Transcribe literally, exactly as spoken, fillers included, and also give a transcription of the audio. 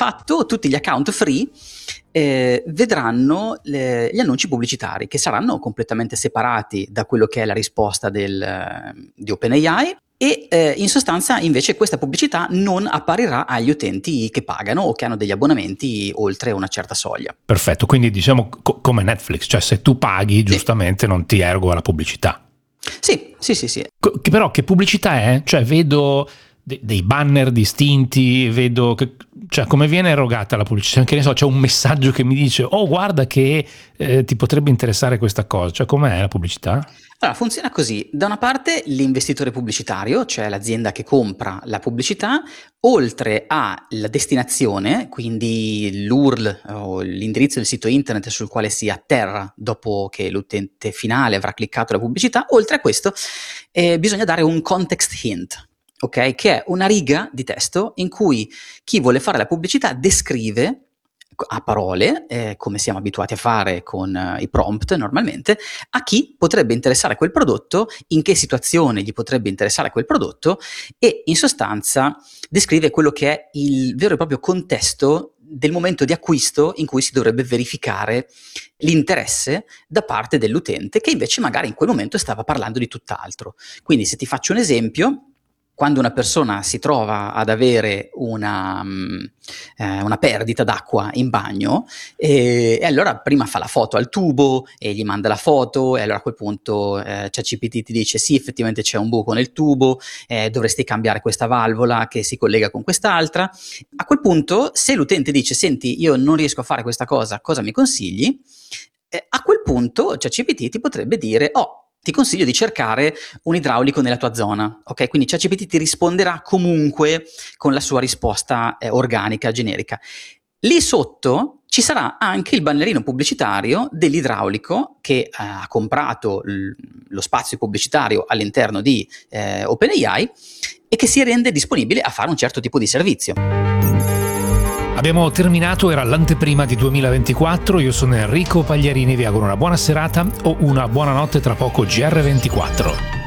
fatto tutti gli account free eh, vedranno le, gli annunci pubblicitari, che saranno completamente separati da quello che è la risposta del, di OpenAI, e eh, in sostanza invece questa pubblicità non apparirà agli utenti che pagano o che hanno degli abbonamenti oltre una certa soglia. Perfetto, quindi diciamo co- come Netflix, cioè se tu paghi giustamente sì, non ti eroga la pubblicità. Sì, sì, sì, sì. Co- che però che pubblicità è? Cioè vedo de- dei banner distinti, vedo che, cioè come viene erogata la pubblicità? Che ne so, c'è un messaggio che mi dice oh guarda che eh, ti potrebbe interessare questa cosa, cioè com'è la pubblicità? Allora, funziona così: da una parte l'investitore pubblicitario, cioè l'azienda che compra la pubblicità, oltre alla destinazione, quindi l'U R L o l'indirizzo del sito internet sul quale si atterra dopo che l'utente finale avrà cliccato la pubblicità, oltre a questo eh, bisogna dare un context hint, ok? Che è una riga di testo in cui chi vuole fare la pubblicità descrive a parole, eh, come siamo abituati a fare con uh, i prompt normalmente, a chi potrebbe interessare quel prodotto, in che situazione gli potrebbe interessare quel prodotto, e in sostanza descrive quello che è il vero e proprio contesto del momento di acquisto in cui si dovrebbe verificare l'interesse da parte dell'utente, che invece magari in quel momento stava parlando di tutt'altro. Quindi, se ti faccio un esempio, quando una persona si trova ad avere una, eh, una perdita d'acqua in bagno, e, e allora prima fa la foto al tubo e gli manda la foto, e allora a quel punto eh, ChatGPT ti dice sì, effettivamente c'è un buco nel tubo, eh, dovresti cambiare questa valvola che si collega con quest'altra. A quel punto, se l'utente dice senti, io non riesco a fare questa cosa, cosa mi consigli? Eh, a quel punto ChatGPT ti potrebbe dire oh, ti consiglio di cercare un idraulico nella tua zona, ok? Quindi ChatGPT ti risponderà comunque con la sua risposta eh, organica, generica. Lì sotto ci sarà anche il bannerino pubblicitario dell'idraulico che eh, ha comprato l- lo spazio pubblicitario all'interno di eh, OpenAI e che si rende disponibile a fare un certo tipo di servizio. Abbiamo terminato, era l'anteprima di duemilaventiquattro, io sono Enrico Pagliarini, vi auguro una buona serata o una buona notte, tra poco G R ventiquattro.